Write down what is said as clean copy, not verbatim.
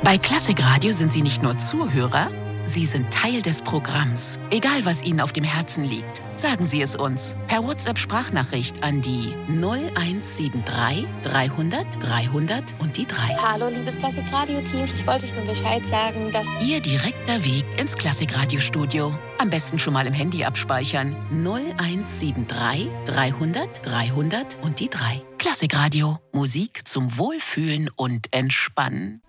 Bei Klassikradio sind Sie nicht nur Zuhörer, Sie sind Teil des Programms. Egal, was Ihnen auf dem Herzen liegt, sagen Sie es uns per WhatsApp-Sprachnachricht an die 0173 300 300 und die 3. Hallo, liebes Klassikradio-Team. Ich wollte euch nur Bescheid sagen, dass Ihr direkter Weg ins Klassikradio-Studio. Am besten schon mal im Handy abspeichern. 0173 300 300 und die 3. Klassikradio. Musik zum Wohlfühlen und Entspannen.